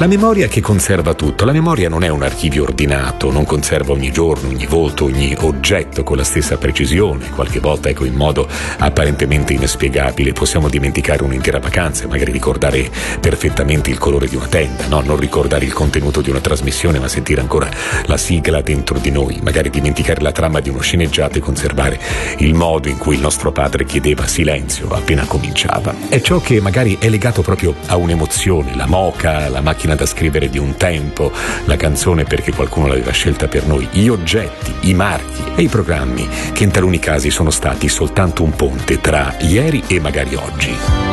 La memoria che conserva tutto. La memoria non è un archivio ordinato, non conserva ogni giorno, ogni volto, ogni oggetto con la stessa precisione. Qualche volta, in modo apparentemente inspiegabile, possiamo dimenticare un'intera vacanza, magari ricordare perfettamente il colore di una tenda, no? Non ricordare il contenuto di una trasmissione, ma sentire ancora la sigla dentro di noi, magari dimenticare la trama di uno sceneggiato e conservare il modo in cui il nostro padre chiedeva silenzio appena cominciava. È ciò che magari è legato proprio a un'emozione, la moca, la macchina da scrivere di un tempo, la canzone perché qualcuno l'aveva scelta per noi, gli oggetti, i marchi e i programmi che in taluni casi sono stati soltanto un ponte tra ieri e magari oggi.